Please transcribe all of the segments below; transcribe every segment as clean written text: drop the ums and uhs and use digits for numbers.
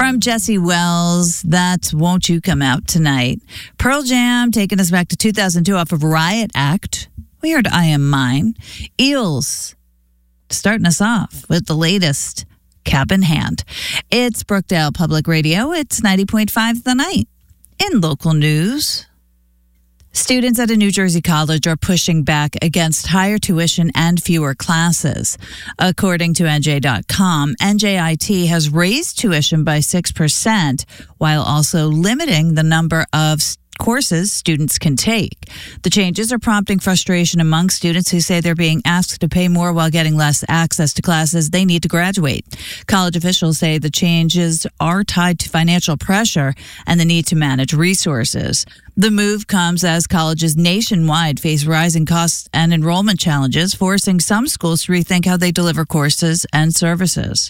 From Jesse Wells, that's Won't You Come Out Tonight. Pearl Jam taking us back to 2002 off of Riot Act. We heard I Am Mine. Eels starting us off with the latest, Cap in Hand. It's Brookdale Public Radio. It's 90.5 The Night. In local news, students at a New Jersey college are pushing back against higher tuition and fewer classes. According to NJ.com, NJIT has raised tuition by 6% while also limiting the number of courses students can take. The changes are prompting frustration among students who say they're being asked to pay more while getting less access to classes they need to graduate. College officials say the changes are tied to financial pressure and the need to manage resources. The move comes as colleges nationwide face rising costs and enrollment challenges, forcing some schools to rethink how they deliver courses and services.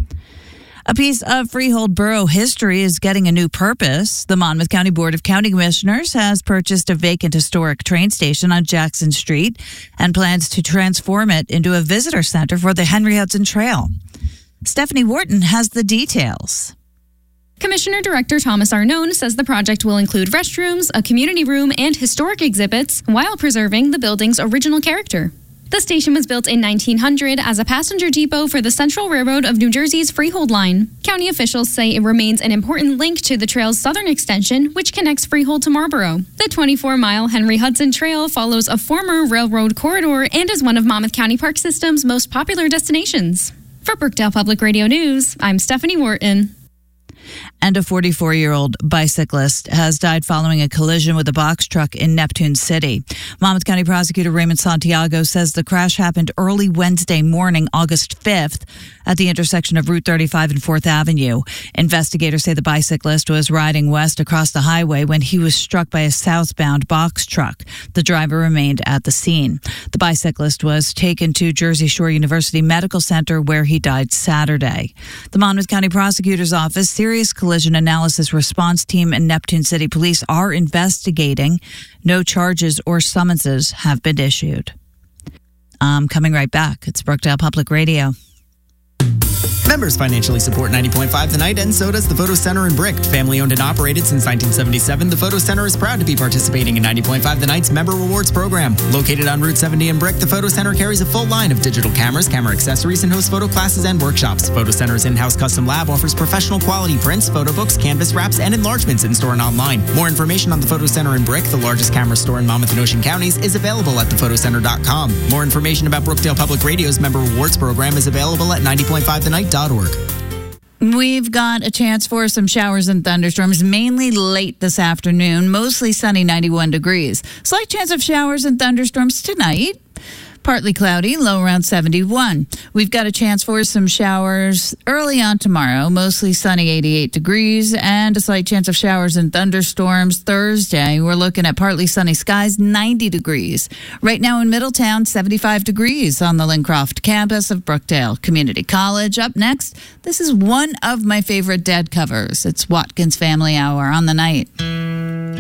A piece of Freehold Borough history is getting a new purpose. The Monmouth County Board of County Commissioners has purchased a vacant historic train station on Jackson Street and plans to transform it into a visitor center for the Henry Hudson Trail. Stephanie Wharton has the details. Commissioner Director Thomas Arnone says the project will include restrooms, a community room, and historic exhibits while preserving the building's original character. The station was built in 1900 as a passenger depot for the Central Railroad of New Jersey's Freehold line. County officials say it remains an important link to the trail's southern extension, which connects Freehold to Marlboro. The 24-mile Henry Hudson Trail follows a former railroad corridor and is one of Monmouth County Park System's most popular destinations. For Brookdale Public Radio News, I'm Stephanie Wharton. And a 44-year-old bicyclist has died following a collision with a box truck in Neptune City. Monmouth County Prosecutor Raymond Santiago says the crash happened early Wednesday morning, August 5th, at the intersection of Route 35 and 4th Avenue. Investigators say the bicyclist was riding west across the highway when he was struck by a southbound box truck. The driver remained at the scene. The bicyclist was taken to Jersey Shore University Medical Center, where he died Saturday. The Monmouth County Prosecutor's Office Serious Collision Analysis Response Team and Neptune City Police are investigating. No charges or summonses have been issued. Coming right back. It's Brookdale Public Radio. Members financially support 90.5 The Night, and so does the Photo Center in Brick. Family owned and operated since 1977, the Photo Center is proud to be participating in 90.5 The Night's Member Rewards program. Located on Route 70 in Brick, the Photo Center carries a full line of digital cameras, camera accessories, and hosts photo classes and workshops. Photo Center's in-house custom lab offers professional quality prints, photo books, canvas wraps, and enlargements in-store and online. More information on the Photo Center in Brick, the largest camera store in Monmouth and Ocean counties, is available at thephotoCenter.com. More information about Brookdale Public Radio's Member Rewards program is available at 90.5thenight.org. We've got a chance for some showers and thunderstorms, mainly late this afternoon. Mostly sunny, 91 degrees. Slight chance of showers and thunderstorms tonight. Partly cloudy, low around 71. We've got a chance for some showers early on tomorrow, mostly sunny, 88 degrees, and a slight chance of showers and thunderstorms Thursday. We're looking at partly sunny skies, 90 degrees. Right now in Middletown, 75 degrees on the Lincroft campus of Brookdale Community College. Up next, this is one of my favorite Dead covers. It's Watkins Family Hour on the night.